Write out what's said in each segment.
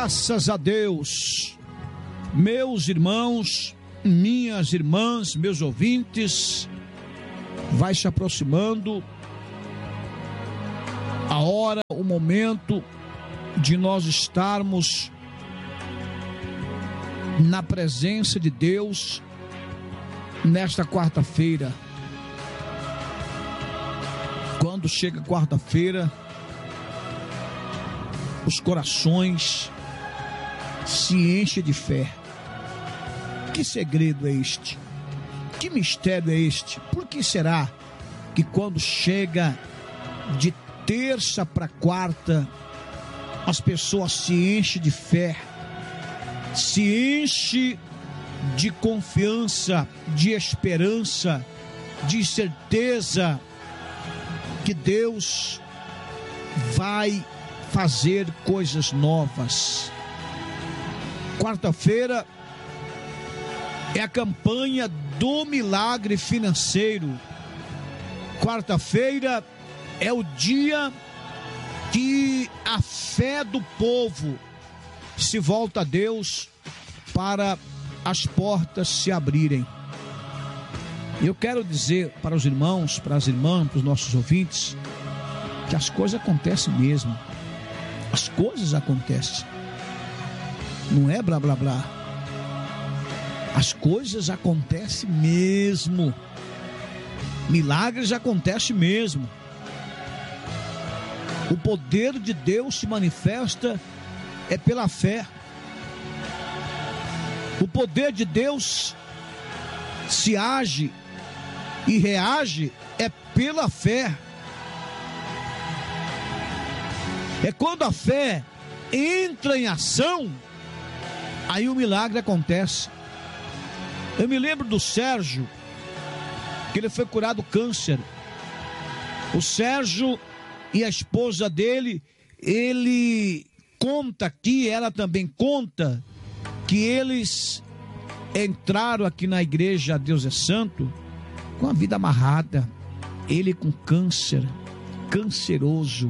Graças a Deus, meus irmãos, minhas irmãs, meus ouvintes, vai se aproximando a hora, o momento de nós estarmos na presença de Deus nesta quarta-feira. Quando chega quarta-feira, os corações se enchem de fé. Que segredo é este? Que mistério é este? Por que será que quando chega de terça para quarta, as pessoas se enchem de fé, se enchem de confiança, de esperança, de certeza que Deus vai fazer coisas novas? Quarta-feira é a campanha do milagre financeiro. Quarta-feira é o dia que a fé do povo se volta a Deus para as portas se abrirem. Eu quero dizer para os irmãos, para as irmãs, para os nossos ouvintes, que as coisas acontecem mesmo. As coisas acontecem. Não é blá blá blá. As coisas acontecem mesmo. Milagres acontecem mesmo. O poder de Deus se manifesta é pela fé. O poder de Deus se age e reage é pela fé. É quando a fé entra em ação, aí o milagre acontece. Eu me lembro do Sérgio, que ele foi curado do câncer. O Sérgio e a esposa dele, ele conta aqui, ela também conta, que eles entraram aqui na igreja Deus é Santo com a vida amarrada. Ele com câncer, canceroso.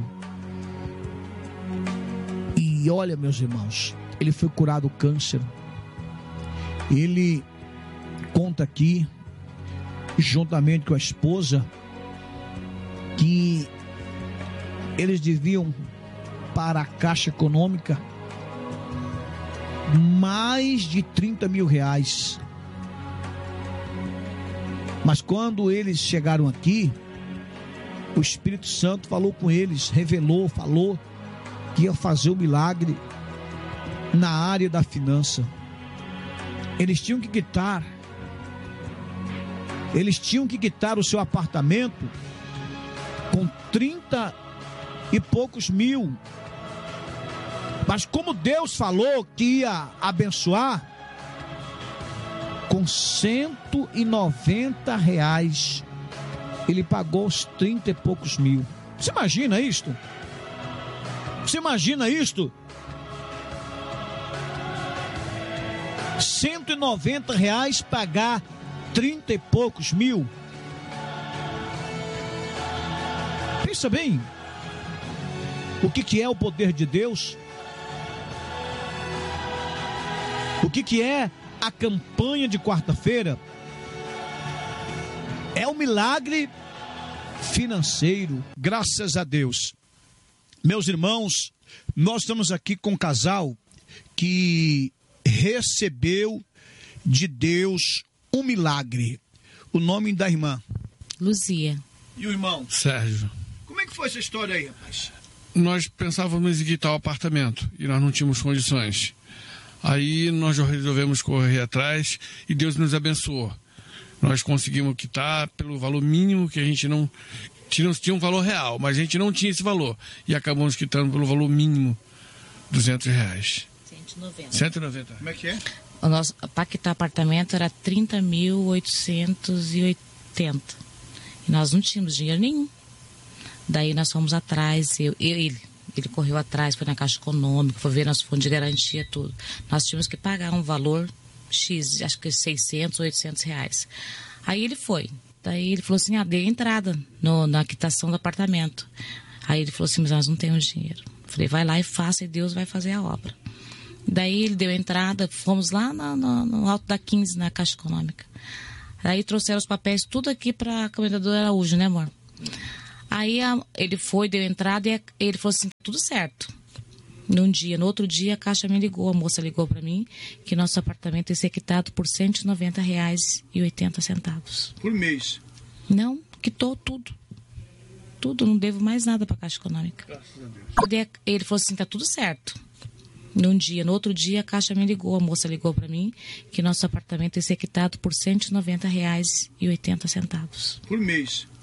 E olha, meus irmãos, ele foi curado do câncer. Ele conta aqui, juntamente com a esposa, que eles deviam para a Caixa Econômica mais de 30 mil reais. Mas quando eles chegaram aqui, o Espírito Santo falou com eles, revelou, falou que ia fazer o milagre na área da finança. Eles tinham que quitar o seu apartamento com 30 e poucos mil. Mas como Deus falou que ia abençoar, com 190 reais, ele pagou os 30 e poucos mil. Você imagina isto? Você imagina isto? 190 reais pagar 30 e poucos mil. Pensa bem, o que é o poder de Deus? O que é a campanha de quarta-feira? É um milagre financeiro, graças a Deus. Meus irmãos, nós estamos aqui com um casal que recebeu de Deus um milagre. O nome da irmã? Luzia. E o irmão? Sérgio. Como é que foi essa história aí, rapaz? Nós pensávamos em quitar o apartamento e nós não tínhamos condições. Aí nós resolvemos correr atrás e Deus nos abençoou. Nós conseguimos quitar pelo valor mínimo, que a gente não tinha um valor real, mas a gente não tinha esse valor. E acabamos quitando pelo valor mínimo, R$200. 190. Como é que é? O nosso, para quitar apartamento era 30.880. E nós não tínhamos dinheiro nenhum. Daí nós fomos atrás, ele correu atrás, foi na Caixa Econômica, foi ver nosso fundo de garantia, tudo. Nós tínhamos que pagar um valor X, acho que 600, 800 reais. Aí ele foi. Daí ele falou assim, dê entrada na quitação do apartamento. Aí ele falou assim, mas nós não temos dinheiro. Falei, vai lá e faça e Deus vai fazer a obra. Daí ele deu entrada, fomos lá no alto da 15, na Caixa Econômica. Aí trouxeram os papéis tudo aqui para a Comendador Araújo, né, amor? Aí ele foi, deu entrada e ele falou assim, tudo certo. No outro dia a Caixa me ligou, a moça ligou para mim, que nosso apartamento ia ser quitado por R$ 190,80. Por mês? Não, quitou tudo. Tudo, não devo mais nada para a Caixa Econômica. Graças a Deus. Ele falou assim, tá tudo certo. No outro dia a Caixa me ligou, a moça ligou para mim, que nosso apartamento ia ser quitado por R$ 190,80. Por mês?